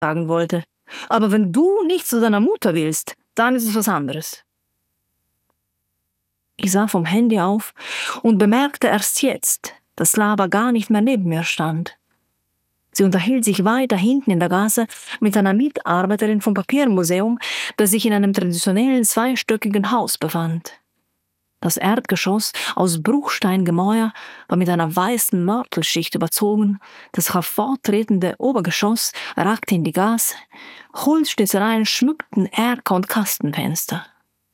sagen wollte. Aber wenn du nicht zu deiner Mutter willst, dann ist es was anderes. Ich sah vom Handy auf und bemerkte erst jetzt, dass Slava gar nicht mehr neben mir stand. Sie unterhielt sich weiter hinten in der Gasse mit einer Mitarbeiterin vom Papiermuseum, das sich in einem traditionellen zweistöckigen Haus befand. Das Erdgeschoss aus Bruchsteingemäuer war mit einer weißen Mörtelschicht überzogen, das hervortretende Obergeschoss ragte in die Gasse, Holzschnitzereien schmückten Erker- und Kastenfenster.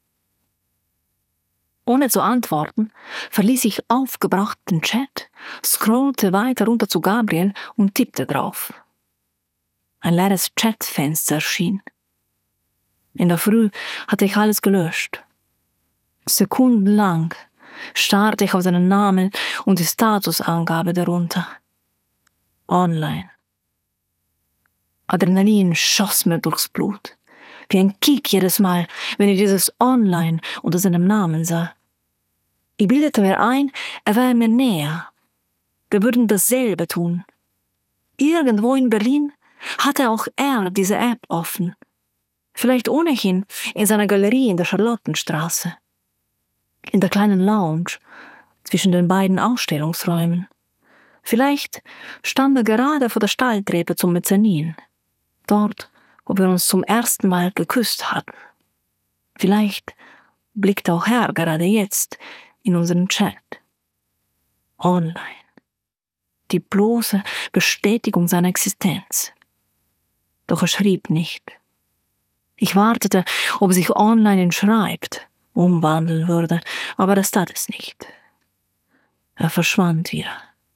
Ohne zu antworten, verließ ich aufgebracht den Chat, scrollte weiter runter zu Gabriel und tippte drauf. Ein leeres Chatfenster erschien. In der Früh hatte ich alles gelöscht. Sekundenlang starrte ich auf seinen Namen und die Statusangabe darunter. Online. Adrenalin schoss mir durchs Blut. Wie ein Kick jedes Mal, wenn ich dieses Online unter seinem Namen sah. Ich bildete mir ein, er wäre mir näher. Wir würden dasselbe tun. Irgendwo in Berlin hatte auch er diese App offen. Vielleicht ohnehin in seiner Galerie in der Charlottenstraße. In der kleinen Lounge zwischen den beiden Ausstellungsräumen. Vielleicht stand er gerade vor der Stalltreppe zum Mezzanin. Dort, wo wir uns zum ersten Mal geküsst hatten. Vielleicht blickte auch er gerade jetzt in unseren Chat. Online. Die bloße Bestätigung seiner Existenz. Doch er schrieb nicht. Ich wartete, ob er sich online in Schreibt umwandeln würde, aber das tat es nicht. Er verschwand wieder.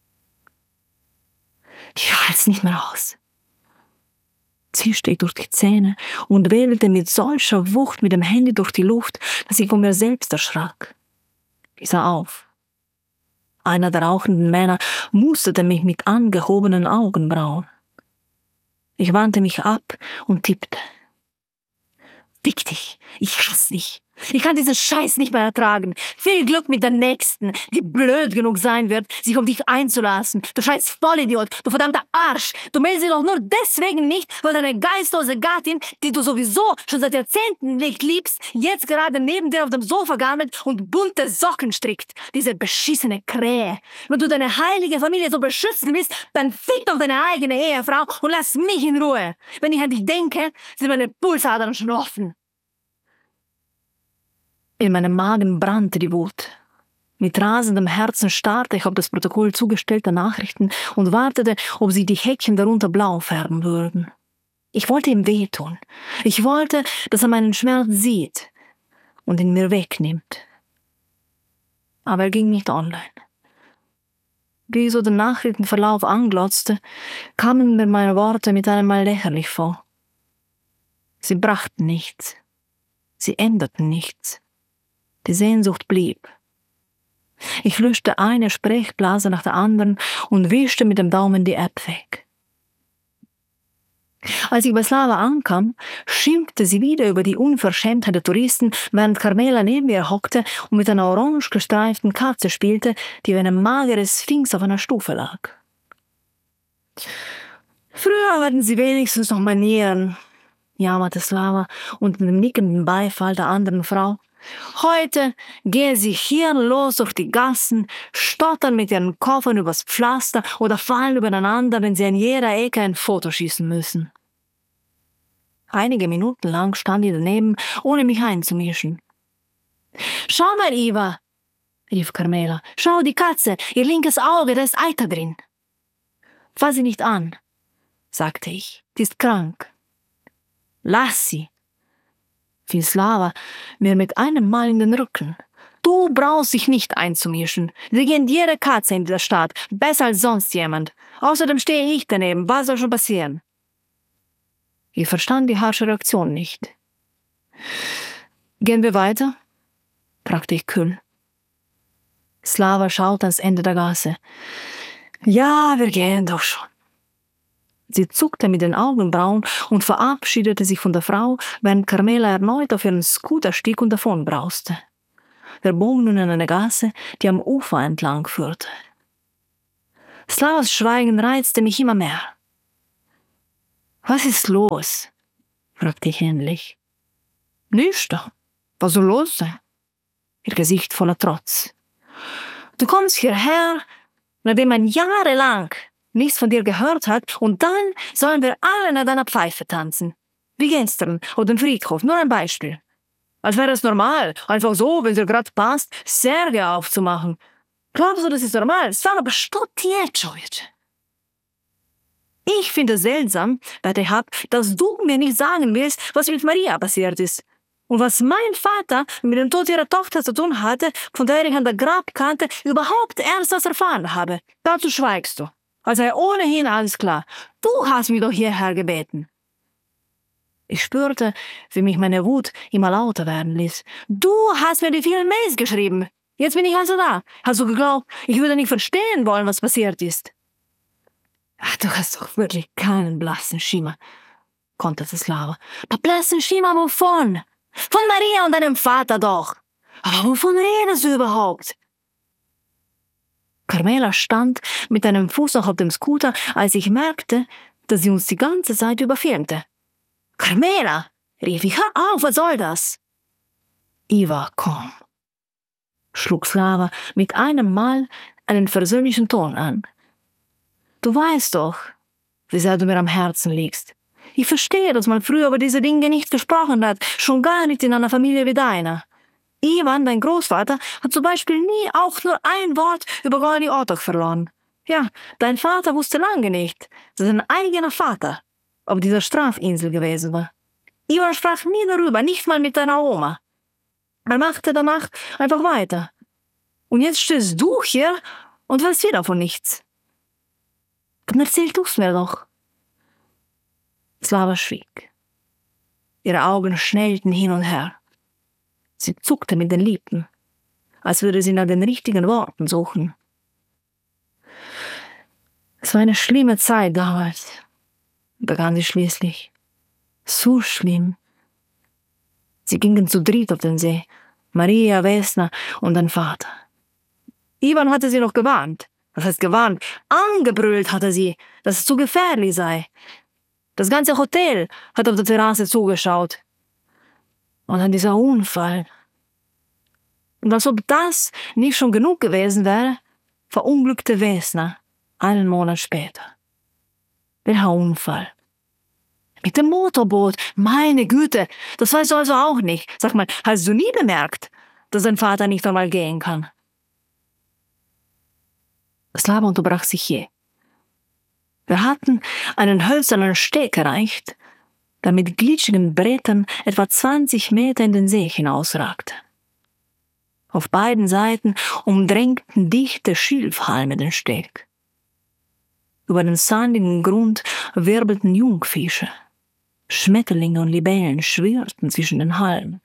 Ich halte es nicht mehr aus. Zischte ich durch die Zähne und wählte mit solcher Wucht mit dem Handy durch die Luft, dass ich von mir selbst erschrak. Ich sah auf. Einer der rauchenden Männer musterte mich mit angehobenen Augenbrauen. Ich wandte mich ab und tippte. Fick dich, ich hasse dich. Ich kann diesen Scheiß nicht mehr ertragen. Viel Glück mit der Nächsten, die blöd genug sein wird, sich auf dich einzulassen. Du scheiß Vollidiot, du verdammter Arsch. Du meldest dich doch nur deswegen nicht, weil deine geistlose Gattin, die du sowieso schon seit Jahrzehnten nicht liebst, jetzt gerade neben dir auf dem Sofa gammelt und bunte Socken strickt. Diese beschissene Krähe. Wenn du deine heilige Familie so beschützen willst, dann fick doch deine eigene Ehefrau und lass mich in Ruhe. Wenn ich an dich denke, sind meine Pulsadern schon offen. In meinem Magen brannte die Wut. Mit rasendem Herzen starrte ich auf das Protokoll zugestellter Nachrichten und wartete, ob sich die Häkchen darunter blau färben würden. Ich wollte ihm wehtun. Ich wollte, dass er meinen Schmerz sieht und ihn mir wegnimmt. Aber er ging nicht online. Wie ich so den Nachrichtenverlauf anglotzte, kamen mir meine Worte mit einem Mal lächerlich vor. Sie brachten nichts. Sie änderten nichts. Die Sehnsucht blieb. Ich löschte eine Sprechblase nach der anderen und wischte mit dem Daumen die App weg. Als ich bei Slava ankam, schimpfte sie wieder über die Unverschämtheit der Touristen, während Carmela neben ihr hockte und mit einer orange gestreiften Katze spielte, die wie eine magere Sphinx auf einer Stufe lag. Früher hatten sie wenigstens noch Manieren, jammerte Slava unter dem nickenden Beifall der anderen Frau. Heute gehen sie hirnlos durch die Gassen, stottern mit ihren Koffern übers Pflaster oder fallen übereinander, wenn sie an jeder Ecke ein Foto schießen müssen. Einige Minuten lang stand ich daneben, ohne mich einzumischen. »Schau mal, Iva«, rief Carmela, »schau, die Katze, ihr linkes Auge, da ist Eiter drin.« »Fass sie nicht an«, sagte ich, »die ist krank.« »Lass sie«, fiel Slava mir mit einem Mal in den Rücken. »Du brauchst dich nicht einzumischen. Sie gehen jede Katze in dieser Stadt, besser als sonst jemand. Außerdem stehe ich daneben, was soll schon passieren?« Ich verstand die harsche Reaktion nicht. »Gehen wir weiter?«, fragte ich kühl. Slava schaute ans Ende der Gasse. »Ja, wir gehen doch schon.« Sie zuckte mit den Augenbrauen und verabschiedete sich von der Frau, während Carmela erneut auf ihren Scooter stieg und davonbrauste. Wir bogen nun in eine Gasse, die am Ufer entlang führte. Slavas Schweigen reizte mich immer mehr. Was ist los? Fragte ich endlich. Nichts. Was soll los sein? Ihr Gesicht voller Trotz. Du kommst hierher, nachdem man jahrelang nichts von dir gehört hat, und dann sollen wir alle nach deiner Pfeife tanzen. Wie gestern oder den Friedhof, nur ein Beispiel. Als wäre es normal, einfach so, wenn es dir gerade passt, Särge aufzumachen. Glaubst du, das ist normal? Stvarno, što ti je, čovječe? Ich finde seltsam, werte Hab, dass du mir nicht sagen willst, was mit Maria passiert ist. Und was mein Vater mit dem Tod ihrer Tochter zu tun hatte, von der ich an der Grabkante überhaupt erst was erfahren habe. Dazu schweigst du. Also ohnehin alles klar. Du hast mich doch hierher gebeten. Ich spürte, wie mich meine Wut immer lauter werden ließ. Du hast mir die vielen Mails geschrieben. Jetzt bin ich also da. Hast du geglaubt, ich würde nicht verstehen wollen, was passiert ist? Ach, du hast doch wirklich keinen blassen Schimmer, konterte Slava. Blassen Schimmer wovon? Von Maria und deinem Vater doch. Aber wovon redest du überhaupt? Carmela stand mit einem Fuß noch auf dem Scooter, als ich merkte, dass sie uns die ganze Zeit überfilmte. Carmela, rief ich, hör auf, was soll das? Iva, komm, schlug Slava mit einem Mal einen versöhnlichen Ton an. Du weißt doch, wie sehr du mir am Herzen liegst. Ich verstehe, dass man früher über diese Dinge nicht gesprochen hat, schon gar nicht in einer Familie wie deiner. Ivan, dein Großvater, hat zum Beispiel nie auch nur ein Wort über Gordi Otok verloren. Ja, dein Vater wusste lange nicht, dass sein eigener Vater auf dieser Strafinsel gewesen war. Ivan sprach nie darüber, nicht mal mit deiner Oma. Er machte danach einfach weiter. Und jetzt stehst du hier und weißt wieder von nichts. Dann erzähl du's mir doch. Slava schwieg. Ihre Augen schnellten hin und her. Sie zuckte mit den Lippen, als würde sie nach den richtigen Worten suchen. Es war eine schlimme Zeit damals, begann sie schließlich. So schlimm. Sie gingen zu dritt auf den See, Maria, Vesna und dein Vater. Ivan hatte sie noch gewarnt. Was heißt gewarnt? Angebrüllt hatte sie, dass es zu gefährlich sei. Das ganze Hotel hat auf der Terrasse zugeschaut. Und dann dieser Unfall. Und als ob das nicht schon genug gewesen wäre, verunglückte Vesna einen Monat später. Welcher Unfall? Mit dem Motorboot, meine Güte, das weißt du also auch nicht. Sag mal, hast du nie bemerkt, dass dein Vater nicht einmal gehen kann? Slava unterbrach sich je. Wir hatten einen hölzernen Steg erreicht, der mit glitschigen Brettern etwa 20 Meter in den See hinausragte. Auf beiden Seiten umdrängten dichte Schilfhalme den Steg. Über den sandigen Grund wirbelten Jungfische. Schmetterlinge und Libellen schwirrten zwischen den Halmen.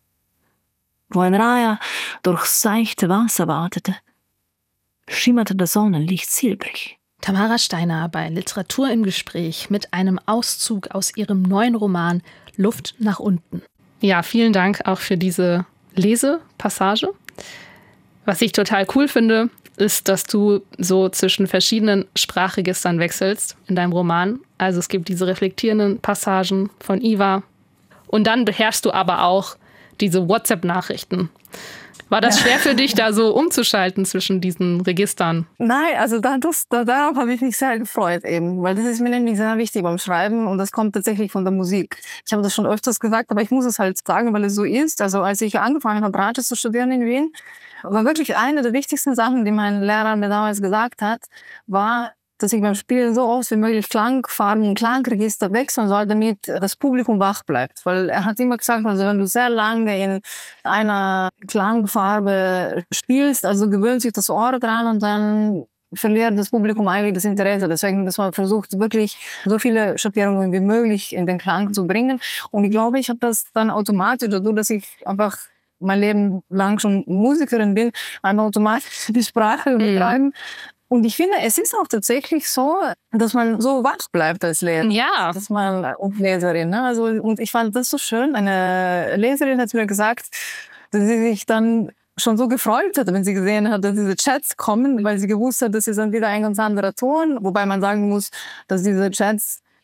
Wo ein Reiher durchs seichte Wasser watete, schimmerte das Sonnenlicht silbrig. Tamara Steiner bei Literatur im Gespräch mit einem Auszug aus ihrem neuen Roman Luft nach unten. Ja, vielen Dank auch für diese Lesepassage. Was ich total cool finde, ist, dass du so zwischen verschiedenen Sprachregistern wechselst in deinem Roman. Also es gibt diese reflektierenden Passagen von Iva und dann beherrschst du aber auch diese WhatsApp-Nachrichten. War das schwer für dich, da so umzuschalten zwischen diesen Registern? Nein, also darauf habe ich mich sehr gefreut eben, weil das ist mir nämlich sehr wichtig beim Schreiben und das kommt tatsächlich von der Musik. Ich habe das schon öfters gesagt, aber ich muss es halt sagen, weil es so ist. Also als ich angefangen habe, Radio zu studieren in Wien, war wirklich eine der wichtigsten Sachen, die mein Lehrer mir damals gesagt hat, war, dass ich beim Spielen so oft wie möglich Klangfarben und Klangregister wechseln soll, damit das Publikum wach bleibt. Weil er hat immer gesagt, also wenn du sehr lange in einer Klangfarbe spielst, also gewöhnt sich das Ohr dran und dann verliert das Publikum eigentlich das Interesse. Deswegen, dass man versucht, wirklich so viele Schattierungen wie möglich in den Klang zu bringen. Und ich glaube, ich habe das dann automatisch, dadurch, dass ich einfach mein Leben lang schon Musikerin bin, einfach automatisch die Sprache betreiben. Und ich finde, es ist auch tatsächlich so, dass man so wach bleibt als Leser. Ja. Dass man, und Leserin, ne? Also, und ich fand das so schön. Eine Leserin hat mir gesagt, dass sie sich dann schon so gefreut hat, wenn sie gesehen hat, dass diese Chats kommen, weil sie gewusst hat, das ist dann wieder ein ganz anderer Ton. Wobei man sagen muss, dass diese Chats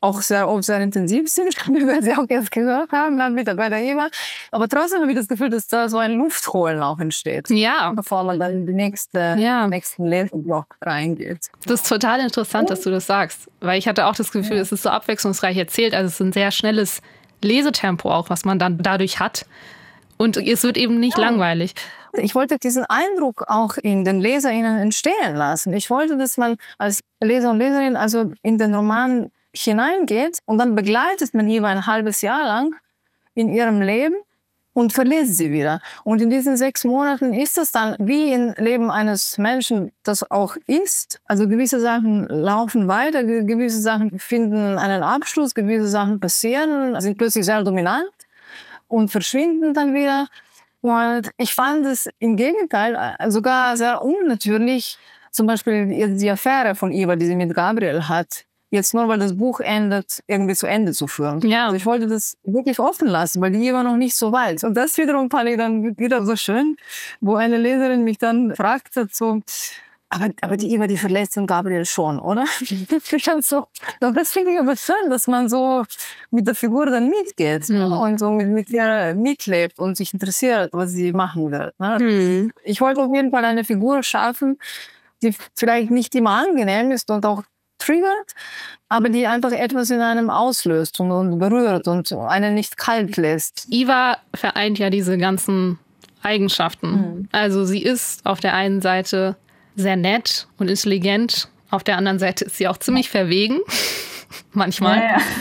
auch sehr intensiv sind, wie wir sie auch jetzt gehört haben, dann wieder bei der Eva. Aber trotzdem habe ich das Gefühl, dass da so ein Luftholen auch entsteht. Ja. Bevor man dann in den nächsten Leseblock reingeht. Das ist total interessant, dass du das sagst. Weil ich hatte auch das Gefühl, es ist so abwechslungsreich erzählt. Also es ist ein sehr schnelles Lesetempo auch, was man dann dadurch hat. Und es wird eben nicht langweilig. Ich wollte diesen Eindruck auch in den LeserInnen entstehen lassen. Ich wollte, dass man als Leser und Leserin also in den Roman hineingeht und dann begleitet man Eva ein halbes Jahr lang in ihrem Leben und verliest sie wieder. Und in diesen 6 Monaten ist das dann wie im Leben eines Menschen, das auch ist. Also gewisse Sachen laufen weiter, gewisse Sachen finden einen Abschluss, gewisse Sachen passieren, sind plötzlich sehr dominant und verschwinden dann wieder. Und ich fand es im Gegenteil sogar sehr unnatürlich, zum Beispiel die Affäre von Eva, die sie mit Gabriel hat, jetzt nur weil das Buch endet, irgendwie zu Ende zu führen. Ja. Also ich wollte das wirklich offen lassen, weil die Eva noch nicht so weit. Und das wiederum fand ich dann wieder so schön, wo eine Leserin mich dann fragt so, aber die Eva, die verlässt den Gabriel schon, oder? Das finde ich aber schön, dass man so mit der Figur dann mitgeht und so mit ihr mitlebt und sich interessiert, was sie machen wird. Ne? Ich wollte auf jeden Fall eine Figur schaffen, die vielleicht nicht immer angenehm ist und auch triggert, aber die einfach etwas in einem auslöst und berührt und einen nicht kalt lässt. Eva vereint ja diese ganzen Eigenschaften. Also sie ist auf der einen Seite sehr nett und intelligent. Auf der anderen Seite ist sie auch ziemlich verwegen. Manchmal.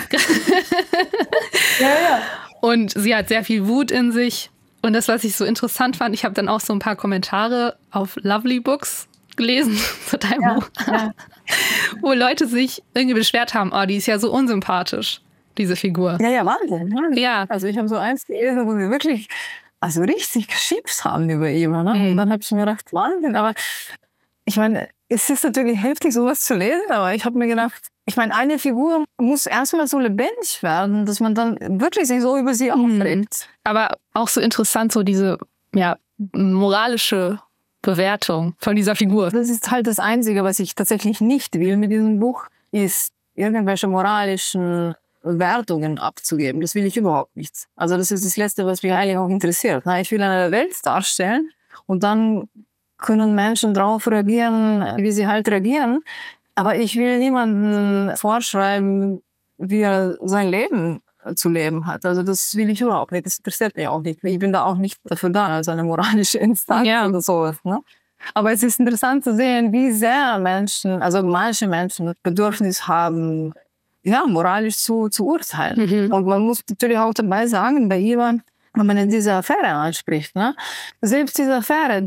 Ja. Und sie hat sehr viel Wut in sich. Und das, was ich so interessant fand, ich habe dann auch so ein paar Kommentare auf Lovely Books gelesen zu deinem Buch, wo Leute sich irgendwie beschwert haben, die ist ja so unsympathisch, diese Figur. Ja, Wahnsinn. Ja. Also ich habe so eins gelesen, wo sie wirklich richtig geschimpft haben über Eva. Ne? Und dann habe ich mir gedacht, Wahnsinn, aber ich meine, es ist natürlich heftig, sowas zu lesen, aber ich habe mir gedacht, ich meine, eine Figur muss erstmal so lebendig werden, dass man dann wirklich sich so über sie aufregt. Aber auch so interessant, so diese moralische Bewertung von dieser Figur. Das ist halt das Einzige, was ich tatsächlich nicht will mit diesem Buch, ist irgendwelche moralischen Wertungen abzugeben. Das will ich überhaupt nicht. Also das ist das Letzte, was mich eigentlich auch interessiert. Ich will eine Welt darstellen und dann können Menschen darauf reagieren, wie sie halt reagieren. Aber ich will niemandem vorschreiben, wie er sein Leben zu leben hat. Also das will ich überhaupt nicht. Das interessiert mich auch nicht. Ich bin da auch nicht dafür da, als eine moralische Instanz oder sowas. Ne? Aber es ist interessant zu sehen, wie sehr manche Menschen Bedürfnis haben, moralisch zu urteilen. Und man muss natürlich auch dabei sagen, bei Eva, wenn man diese Affäre anspricht, ne? Selbst diese Affäre,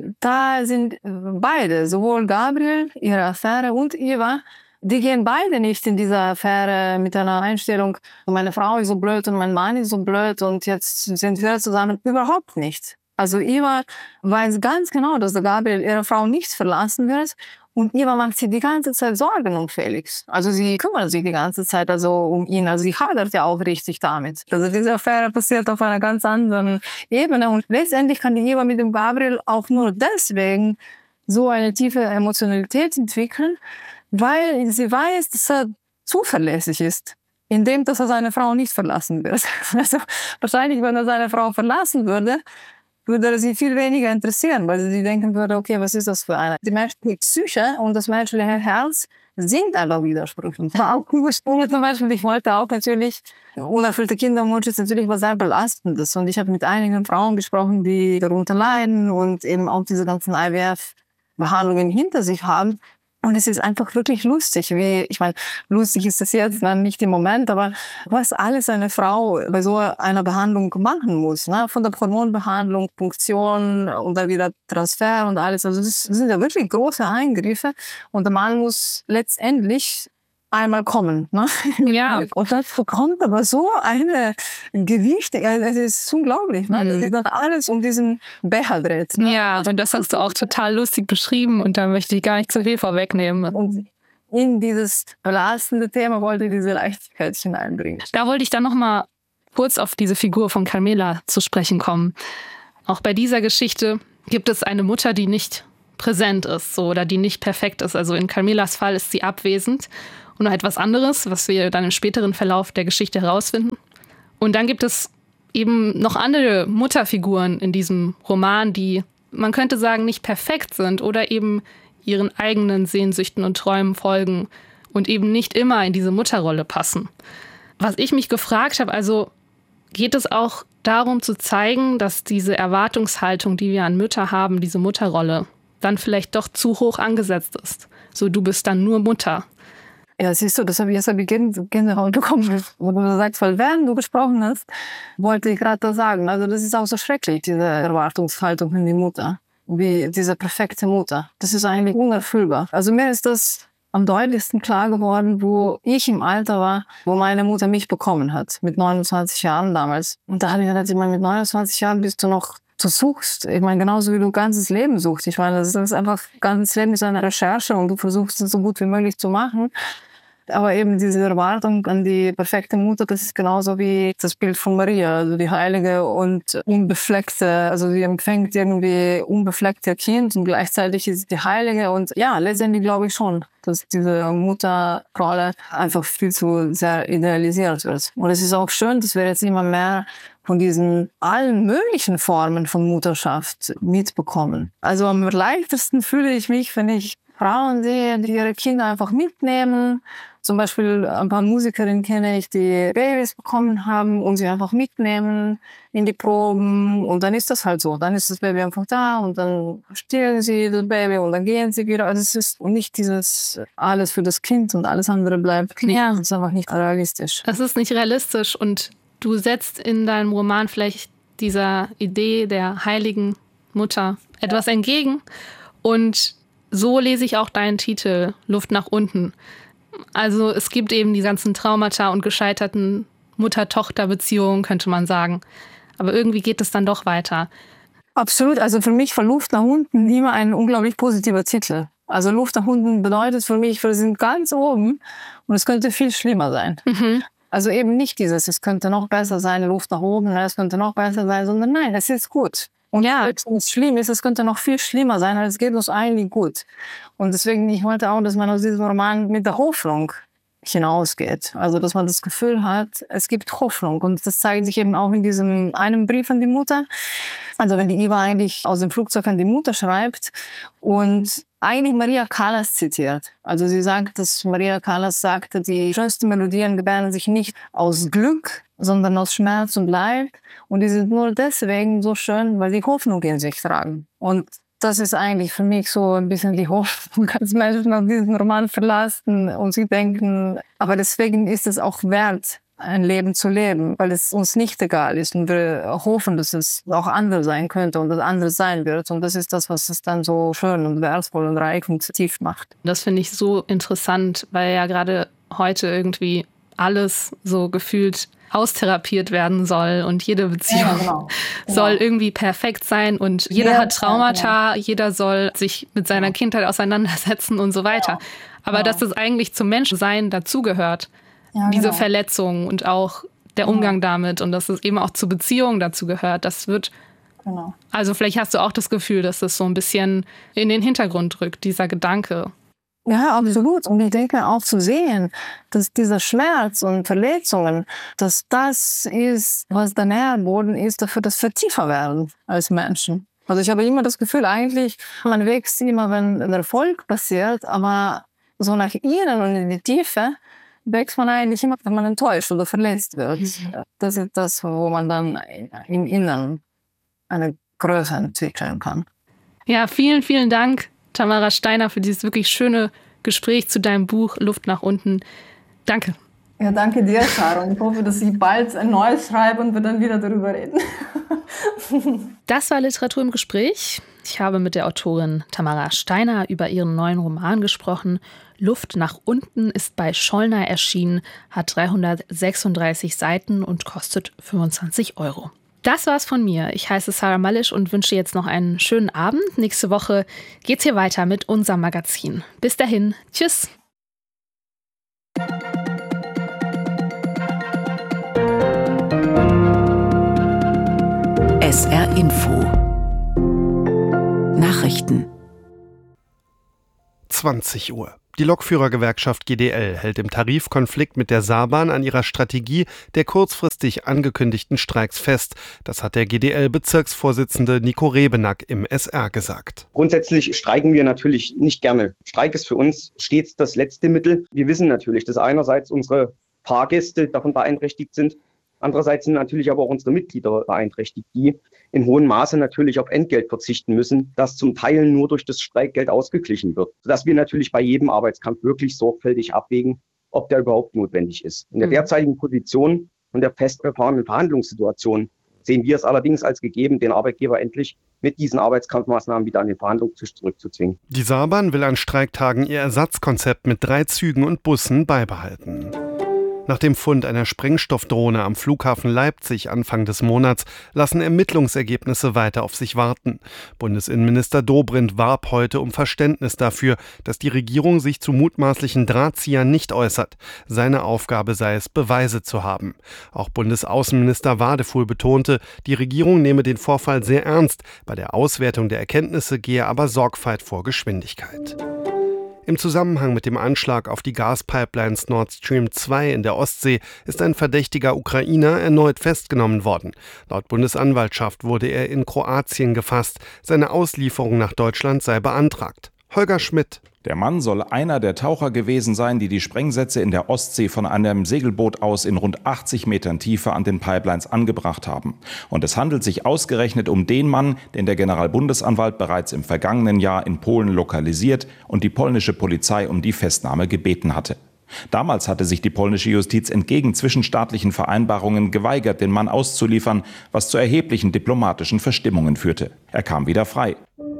da sind beide, sowohl Gabriel, ihre Affäre und Eva, die gehen beide nicht in diese Affäre mit einer Einstellung, meine Frau ist so blöd und mein Mann ist so blöd und jetzt sind wir zusammen. Überhaupt nicht. Also Eva weiß ganz genau, dass der Gabriel ihre Frau nicht verlassen wird. Und Eva macht sich die ganze Zeit Sorgen um Felix. Also sie kümmert sich die ganze Zeit um ihn. Also sie hadert ja auch richtig damit. Also diese Affäre passiert auf einer ganz anderen Ebene. Und letztendlich kann die Eva mit dem Gabriel auch nur deswegen so eine tiefe Emotionalität entwickeln, weil sie weiß, dass er zuverlässig ist, indem dass er seine Frau nicht verlassen wird. Also wahrscheinlich, wenn er seine Frau verlassen würde er sie viel weniger interessieren, weil sie denken würde, okay, was ist das für eine? Die menschliche Psyche und das menschliche Herz sind einfach widersprüchlich. Auch Ursprünge zum Beispiel, ich wollte auch natürlich, unerfüllte Kinderwunsch ist natürlich was sehr Belastendes. Und ich habe mit einigen Frauen gesprochen, die darunter leiden und eben auch diese ganzen IVF-Behandlungen hinter sich haben. Und es ist einfach wirklich lustig, ich meine, lustig ist das jetzt nicht im Moment, aber was alles eine Frau bei so einer Behandlung machen muss, ne? Von der Hormonbehandlung, Punktion und dann wieder Transfer und alles. Also das sind ja wirklich große Eingriffe und der Mann muss letztendlich einmal kommen. Ne? Ja. Und das bekommt aber so eine Gewicht, es ist unglaublich. Ne? Das ist dann alles um diesen Becher dreht. Ne? Ja, und das hast du auch total lustig beschrieben und da möchte ich gar nicht zu viel vorwegnehmen. Und in dieses belastende Thema wollte ich diese Leichtigkeit hineinbringen. Da wollte ich dann noch mal kurz auf diese Figur von Carmela zu sprechen kommen. Auch bei dieser Geschichte gibt es eine Mutter, die nicht präsent ist so, oder die nicht perfekt ist. Also in Carmelas Fall ist sie abwesend und noch etwas anderes, was wir dann im späteren Verlauf der Geschichte herausfinden. Und dann gibt es eben noch andere Mutterfiguren in diesem Roman, die, man könnte sagen, nicht perfekt sind oder eben ihren eigenen Sehnsüchten und Träumen folgen und eben nicht immer in diese Mutterrolle passen. Was ich mich gefragt habe, also geht es auch darum zu zeigen, dass diese Erwartungshaltung, die wir an Mütter haben, diese Mutterrolle, dann vielleicht doch zu hoch angesetzt ist. So, du bist dann nur Mutter. Ja, siehst du, das habe ich erst Gänsehaut bekommen, wo du sagst, weil während du gesprochen hast, wollte ich gerade das sagen. Also das ist auch so schrecklich, diese Erwartungshaltung in die Mutter, wie diese perfekte Mutter. Das ist eigentlich unerfüllbar. Also mir ist das am deutlichsten klar geworden, wo ich im Alter war, wo meine Mutter mich bekommen hat, mit 29 Jahren damals. Und da habe ich gedacht, ich meine, mit 29 Jahren bist du noch, du suchst. Ich meine, genauso wie du ganzes Leben suchst. Ich meine, das ist einfach, ganzes Leben ist eine Recherche und du versuchst es so gut wie möglich zu machen. Aber eben diese Erwartung an die perfekte Mutter, das ist genauso wie das Bild von Maria, also die heilige und unbefleckte, also sie empfängt irgendwie unbefleckt ihr Kind und gleichzeitig ist sie die heilige. Und ja, letztendlich glaube ich schon, dass diese Mutterrolle einfach viel zu sehr idealisiert wird. Und es ist auch schön, dass wir jetzt immer mehr von diesen allen möglichen Formen von Mutterschaft mitbekommen. Also am leichtesten fühle ich mich, wenn ich Frauen sehe, die ihre Kinder einfach mitnehmen. Zum Beispiel ein paar Musikerinnen kenne ich, die Babys bekommen haben und sie einfach mitnehmen in die Proben. Und dann ist das halt so. Dann ist das Baby einfach da und dann stillen sie das Baby und dann gehen sie wieder. Also es ist nicht dieses alles für das Kind und alles andere bleibt. Ja. Das ist einfach nicht realistisch. Das ist nicht realistisch und du setzt in deinem Roman vielleicht dieser Idee der heiligen Mutter etwas entgegen. Und so lese ich auch deinen Titel, Luft nach unten. Also es gibt eben die ganzen Traumata und gescheiterten Mutter-Tochter-Beziehungen, könnte man sagen. Aber irgendwie geht es dann doch weiter. Absolut. Also für mich war Luft nach unten immer ein unglaublich positiver Titel. Also Luft nach unten bedeutet für mich, wir sind ganz oben und es könnte viel schlimmer sein. Mhm. Also eben nicht dieses, es könnte noch besser sein, Luft nach oben, es könnte noch besser sein, sondern nein, es ist gut. Und ja, wenn es schlimm ist, es könnte noch viel schlimmer sein, aber es geht uns eigentlich gut. Und deswegen, ich wollte auch, dass man aus diesem Roman mit der Hoffnung hinausgeht. Also, dass man das Gefühl hat, es gibt Hoffnung. Und das zeigt sich eben auch in diesem einen Brief an die Mutter. Also, wenn die Iva eigentlich aus dem Flugzeug an die Mutter schreibt und eigentlich Maria Callas zitiert. Also, sie sagt, dass Maria Callas sagte, die schönsten Melodien gebären sich nicht aus Glück, sondern aus Schmerz und Leid. Und die sind nur deswegen so schön, weil sie Hoffnung in sich tragen. Und das ist eigentlich für mich so ein bisschen die Hoffnung, dass Menschen auf diesen Roman verlassen und sie denken, aber deswegen ist es auch wert, ein Leben zu leben, weil es uns nicht egal ist und wir hoffen, dass es auch anders sein könnte und das anders sein wird. Und das ist das, was es dann so schön und wertvoll und reich und tief macht. Das finde ich so interessant, weil ja gerade heute irgendwie alles so gefühlt austherapiert werden soll und jede Beziehung soll irgendwie perfekt sein und jeder hat Traumata, jeder soll sich mit seiner Kindheit auseinandersetzen und so weiter. Aber dass das eigentlich zum Menschsein dazugehört, diese Verletzungen und auch der Umgang damit und dass es eben auch zu Beziehungen dazu gehört, das wird, also vielleicht hast du auch das Gefühl, dass das so ein bisschen in den Hintergrund rückt, dieser Gedanke. Ja, absolut. Und ich denke auch zu sehen, dass dieser Schmerz und Verletzungen, dass das ist, was der Nährboden ist dafür, dass wir tiefer werden als Menschen. Also ich habe immer das Gefühl, eigentlich, man wächst immer, wenn ein Erfolg passiert, aber so nach innen und in die Tiefe wächst man eigentlich immer, wenn man enttäuscht oder verletzt wird. Das ist das, wo man dann im Inneren eine Größe entwickeln kann. Ja, vielen, vielen Dank, Tamara Steiner, für dieses wirklich schöne Gespräch zu deinem Buch Luft nach unten. Danke. Ja, danke dir, Sharon. Ich hoffe, dass ich bald ein neues schreibe und wir dann wieder darüber reden. Das war Literatur im Gespräch. Ich habe mit der Autorin Tamara Steiner über ihren neuen Roman gesprochen. Luft nach unten ist bei Schollner erschienen, hat 336 Seiten und kostet 25 €. Das war's von mir. Ich heiße Sarah Malisch und wünsche jetzt noch einen schönen Abend. Nächste Woche geht's hier weiter mit unserem Magazin. Bis dahin. Tschüss. SR Info Nachrichten 20 Uhr. Die Lokführergewerkschaft GDL hält im Tarifkonflikt mit der Saarbahn an ihrer Strategie der kurzfristig angekündigten Streiks fest. Das hat der GDL-Bezirksvorsitzende Nico Rebenack im SR gesagt. Grundsätzlich streiken wir natürlich nicht gerne. Streik ist für uns stets das letzte Mittel. Wir wissen natürlich, dass einerseits unsere Fahrgäste davon beeinträchtigt sind. Andererseits sind natürlich aber auch unsere Mitglieder beeinträchtigt, die in hohem Maße natürlich auf Entgelt verzichten müssen, das zum Teil nur durch das Streikgeld ausgeglichen wird, sodass wir natürlich bei jedem Arbeitskampf wirklich sorgfältig abwägen, ob der überhaupt notwendig ist. In der derzeitigen Position und der festgefahrenen Verhandlungssituation sehen wir es allerdings als gegeben, den Arbeitgeber endlich mit diesen Arbeitskampfmaßnahmen wieder an den Verhandlungstisch zurückzuzwingen. Die Saarbahn will an Streiktagen ihr Ersatzkonzept mit 3 Zügen und Bussen beibehalten. Nach dem Fund einer Sprengstoffdrohne am Flughafen Leipzig Anfang des Monats lassen Ermittlungsergebnisse weiter auf sich warten. Bundesinnenminister Dobrindt warb heute um Verständnis dafür, dass die Regierung sich zu mutmaßlichen Drahtziehern nicht äußert. Seine Aufgabe sei es, Beweise zu haben. Auch Bundesaußenminister Wadefuhl betonte, die Regierung nehme den Vorfall sehr ernst. Bei der Auswertung der Erkenntnisse gehe aber Sorgfalt vor Geschwindigkeit. Im Zusammenhang mit dem Anschlag auf die Gaspipelines Nord Stream 2 in der Ostsee ist ein verdächtiger Ukrainer erneut festgenommen worden. Laut Bundesanwaltschaft wurde er in Kroatien gefasst. Seine Auslieferung nach Deutschland sei beantragt. Holger Schmidt. Der Mann soll einer der Taucher gewesen sein, die die Sprengsätze in der Ostsee von einem Segelboot aus in rund 80 Metern Tiefe an den Pipelines angebracht haben. Und es handelt sich ausgerechnet um den Mann, den der Generalbundesanwalt bereits im vergangenen Jahr in Polen lokalisiert und die polnische Polizei um die Festnahme gebeten hatte. Damals hatte sich die polnische Justiz entgegen zwischenstaatlichen Vereinbarungen geweigert, den Mann auszuliefern, was zu erheblichen diplomatischen Verstimmungen führte. Er kam wieder frei.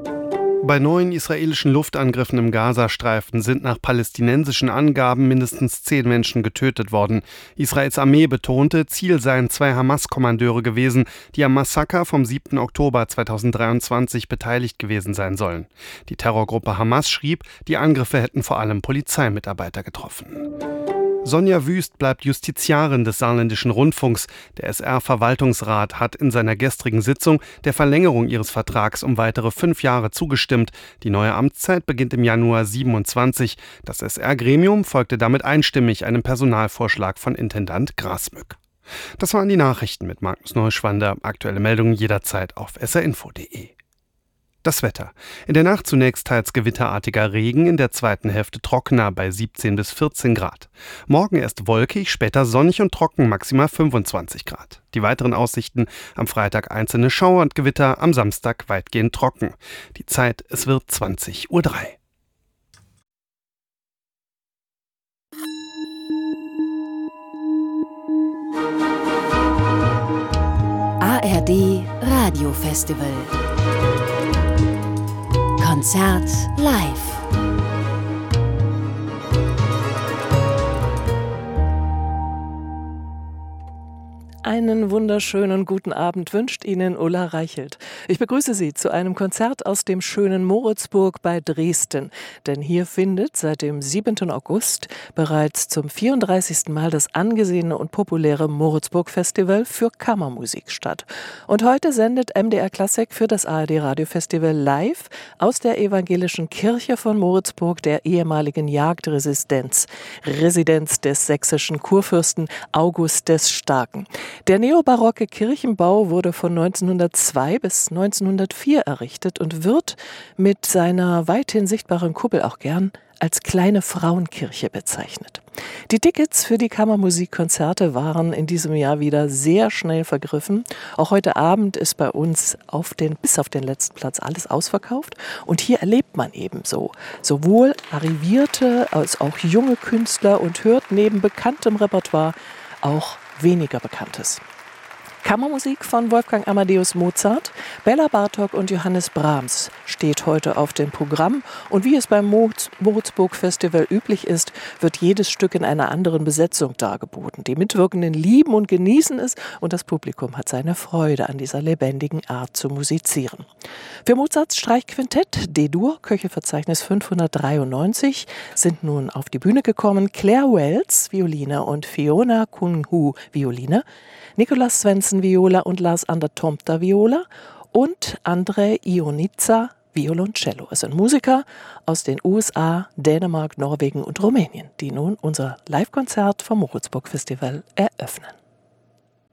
Bei 9 israelischen Luftangriffen im Gazastreifen sind nach palästinensischen Angaben mindestens 10 Menschen getötet worden. Israels Armee betonte, Ziel seien 2 Hamas-Kommandeure gewesen, die am Massaker vom 7. Oktober 2023 beteiligt gewesen sein sollen. Die Terrorgruppe Hamas schrieb, die Angriffe hätten vor allem Polizeimitarbeiter getroffen. Sonja Wüst bleibt Justiziarin des Saarländischen Rundfunks. Der SR-Verwaltungsrat hat in seiner gestrigen Sitzung der Verlängerung ihres Vertrags um weitere 5 Jahre zugestimmt. Die neue Amtszeit beginnt im Januar 27. Das SR-Gremium folgte damit einstimmig einem Personalvorschlag von Intendant Grasmück. Das waren die Nachrichten mit Magnus Neuschwander. Aktuelle Meldungen jederzeit auf srinfo.de. Das Wetter. In der Nacht zunächst teils gewitterartiger Regen, in der zweiten Hälfte trockener bei 17 bis 14 Grad. Morgen erst wolkig, später sonnig und trocken, maximal 25 Grad. Die weiteren Aussichten: am Freitag einzelne Schauer und Gewitter, am Samstag weitgehend trocken. Die Zeit, es wird 20:03 Uhr. ARD Radiofestival. Konzert live. Einen wunderschönen guten Abend wünscht Ihnen Ulla Reichelt. Ich begrüße Sie zu einem Konzert aus dem schönen Moritzburg bei Dresden. Denn hier findet seit dem 7. August bereits zum 34. Mal das angesehene und populäre Moritzburg-Festival für Kammermusik statt. Und heute sendet MDR Klassik für das ARD Radiofestival live aus der evangelischen Kirche von Moritzburg, der ehemaligen Jagdresidenz, Residenz des sächsischen Kurfürsten August des Starken. Der neobarocke Kirchenbau wurde von 1902 bis 1904 errichtet und wird mit seiner weithin sichtbaren Kuppel auch gern als kleine Frauenkirche bezeichnet. Die Tickets für die Kammermusikkonzerte waren in diesem Jahr wieder sehr schnell vergriffen. Auch heute Abend ist bei uns bis auf den letzten Platz alles ausverkauft. Und hier erlebt man ebenso sowohl arrivierte als auch junge Künstler und hört neben bekanntem Repertoire auch weniger Bekanntes. Kammermusik von Wolfgang Amadeus Mozart, Bella Bartok und Johannes Brahms steht heute auf dem Programm. Und wie es beim Moritzburg Festival üblich ist, wird jedes Stück in einer anderen Besetzung dargeboten. Die Mitwirkenden lieben und genießen es und das Publikum hat seine Freude an dieser lebendigen Art zu musizieren. Für Mozarts Streichquintett D-Dur, Köchelverzeichnis 593, sind nun auf die Bühne gekommen Claire Wells, Violine, und Fiona Kunhu, Violine, Nikolaus Svensson, Viola, und Lars Ander Tomter, Viola, und Andrei Ionitsa, Violoncello. Es sind Musiker aus den USA, Dänemark, Norwegen und Rumänien, die nun unser Live-Konzert vom Moritzburg Festival eröffnen.